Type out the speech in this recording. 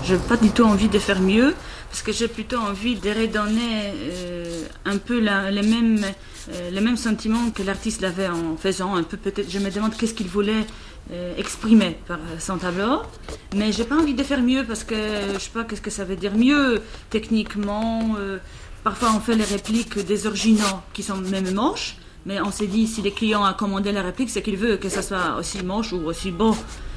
J'ai pas du tout envie de faire mieux, parce que j'ai plutôt envie de redonner un peu les mêmes sentiments que l'artiste avait en faisant un peu, peut-être, je me demande qu'est-ce qu'il voulait exprimer par son tableau, mais j'ai pas envie de faire mieux, parce que je sais pas qu'est-ce que ça veut dire mieux, techniquement, parfois on fait les répliques des originaux qui sont même moches, mais on s'est dit, si les clients a commandé la réplique, c'est qu'il veut que ça soit aussi moche ou aussi beau.